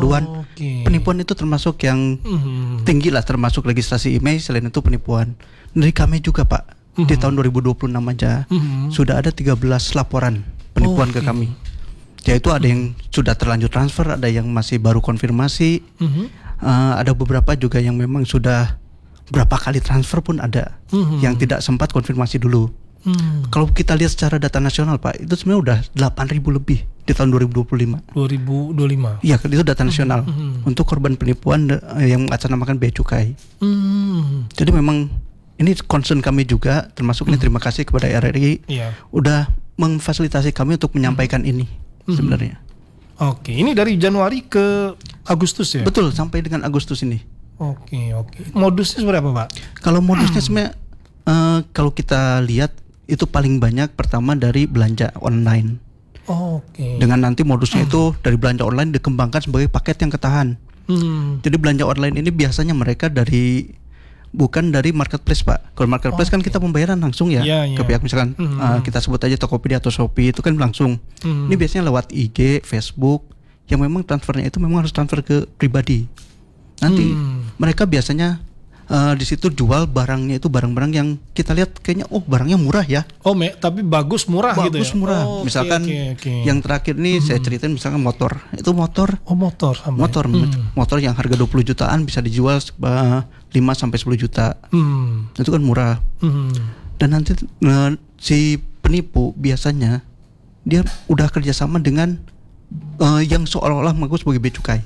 aduan. Penipuan itu termasuk yang tinggi lah, termasuk registrasi email. Selain itu penipuan dari kami juga Pak. Di tahun 2026 aja sudah ada 13 laporan penipuan ke kami. Yaitu ada yang sudah terlanjur transfer, ada yang masih baru konfirmasi, ada beberapa juga yang memang sudah berapa kali transfer pun ada, yang tidak sempat konfirmasi dulu. Kalau kita lihat secara data nasional Pak, itu sebenarnya udah 8.000 lebih di tahun 2025. 2025. Iya, itu data nasional untuk korban penipuan yang mengatasnamakan bea cukai. Jadi memang ini concern kami juga, termasuk ini terima kasih kepada RRI udah memfasilitasi kami untuk menyampaikan ini sebenarnya. Oke, ini dari Januari ke Agustus ya? Betul, sampai dengan Agustus ini. Oke. Modusnya seperti apa Pak? Kalau modusnya sebenarnya kalau kita lihat itu paling banyak pertama dari belanja online. Dengan nanti modusnya itu dari belanja online dikembangkan sebagai paket yang ketahan. Jadi belanja online ini biasanya mereka bukan dari marketplace Pak. Kalau marketplace kan kita pembayaran langsung ya ke pihak misalkan kita sebut aja Tokopedia atau Shopee itu kan langsung. Ini biasanya lewat IG, Facebook yang memang transfernya itu memang harus transfer ke pribadi. Nanti mereka biasanya di situ jual barangnya itu barang-barang yang kita lihat kayaknya barangnya murah ya. Tapi bagus murah gitu ya. Bagus murah. Misalkan yang terakhir nih saya ceritain misalkan motor. Itu motor. Motor yang harga 20 jutaan bisa dijual 5 sampai 10 juta. Itu kan murah. Dan nanti si penipu biasanya dia udah kerjasama dengan yang seolah-olah mengaku sebagai bea cukai.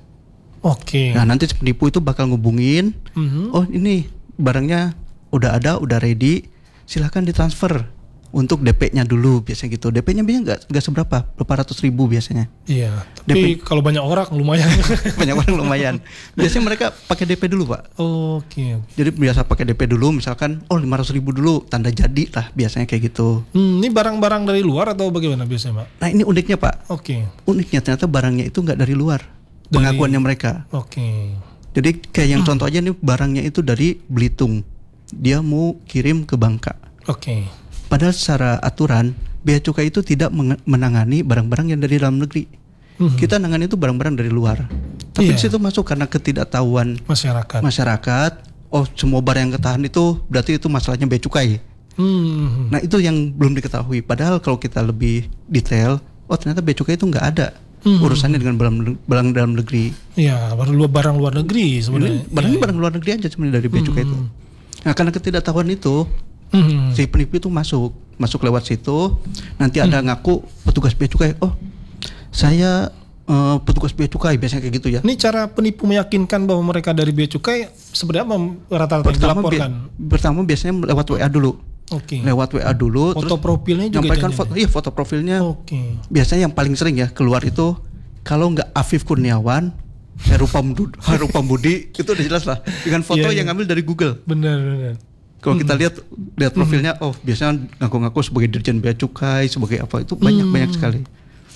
Nah nanti si penipu itu bakal ngubungin, ini barangnya udah ada, udah ready, silahkan ditransfer untuk DP-nya dulu biasanya gitu. DP-nya biasanya nggak seberapa, berapa ratus ribu biasanya. Iya. Tapi kalau banyak orang lumayan. Banyak orang lumayan. Biasanya mereka pakai DP dulu Pak. Jadi biasa pakai DP dulu, misalkan 500 ribu dulu, tanda jadi lah biasanya kayak gitu. Ini barang-barang dari luar atau bagaimana biasanya Pak? Nah ini uniknya Pak. Uniknya ternyata barangnya itu nggak dari luar. Pengakuannya mereka. Jadi kayak yang contoh aja nih, barangnya itu dari Belitung, dia mau kirim ke Bangka. Padahal secara aturan bea cukai itu tidak menangani barang-barang yang dari dalam negeri. Kita nangani itu barang-barang dari luar. Tapi di situ masuk karena ketidaktahuan masyarakat. Semua barang yang ketahan itu berarti itu masalahnya bea cukai. Nah itu yang belum diketahui. Padahal kalau kita lebih detail, ternyata bea cukai itu nggak ada urusannya dengan barang dalam negeri. Iya, barang luar negeri sebenarnya. Barang luar negeri aja sebenarnya dari bea cukai itu. Nah, karena ketidaktahuan itu, si penipu itu masuk lewat situ. Nanti ada ngaku petugas bea cukai. Saya petugas bea cukai, biasanya kayak gitu ya. Ini cara penipu meyakinkan bahwa mereka dari bea cukai sebenarnya rata-rata dilaporkan. Pertama biasanya lewat WA dulu. Lewat WA dulu. Foto profilnya juga nyampaikan foto profilnya. Biasanya yang paling sering ya keluar itu kalau nggak Afif Kurniawan, Herupa Budi, itu udah jelas lah dengan foto yang ngambil dari Google. Benar. Kalau kita lihat profilnya, biasanya ngaku-ngaku sebagai Dirjen Bea Cukai, sebagai apa, itu banyak sekali.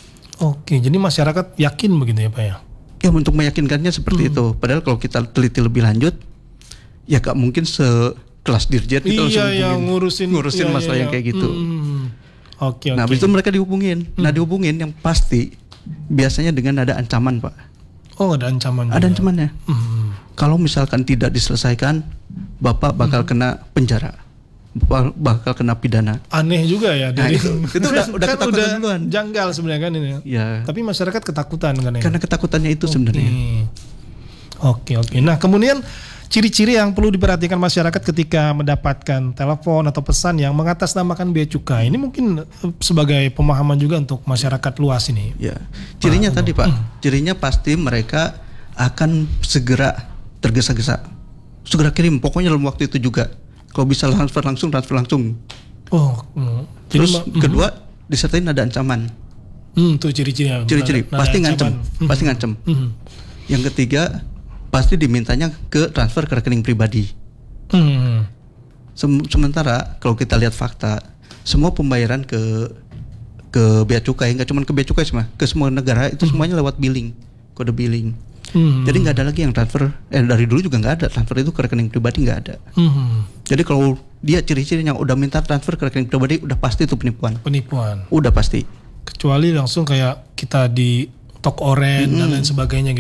Jadi masyarakat yakin begitu ya Pak ya? Ya untuk meyakinkannya seperti itu. Padahal kalau kita teliti lebih lanjut, ya gak mungkin sekelas Dirjen itu yang ngurusin masalah yang kayak gitu. Nah habis itu mereka dihubungin. Dihubungin yang pasti biasanya dengan ada ancaman Pak. Ada ancaman. Ada ancamannya. Kalau misalkan tidak diselesaikan, Bapak bakal kena penjara, bakal kena pidana. Aneh juga ya. Itu udah kan ketakutan udah duluan. Janggal sebenarnya kan ini. Tapi masyarakat ketakutan kan ya. Karena ketakutannya itu sebenarnya. Nah kemudian ciri-ciri yang perlu diperhatikan masyarakat ketika mendapatkan telepon atau pesan yang mengatasnamakan bea cukai, ini mungkin sebagai pemahaman juga untuk masyarakat luas ini. Ya, cirinya tadi Pak, cirinya pasti mereka akan segera tergesa-gesa, segera kirim, pokoknya dalam waktu itu juga. Kalau bisa transfer langsung. Terus kedua disertain ada ancaman. Itu ciri-ciri. Pasti ngancem. Yang ketiga pasti dimintanya ke transfer ke rekening pribadi. Sementara kalau kita lihat fakta, semua pembayaran ke bea cukai, nggak cuma ke bea cukai, ke semua negara itu semuanya lewat billing, kode billing. Jadi nggak ada lagi yang transfer. Dari dulu juga nggak ada transfer itu ke rekening pribadi, nggak ada. Jadi kalau dia ciri-cirinya udah minta transfer ke rekening pribadi, udah pasti itu penipuan. Udah pasti. Kecuali langsung kayak kita di Tok Oren dan lain sebagainya.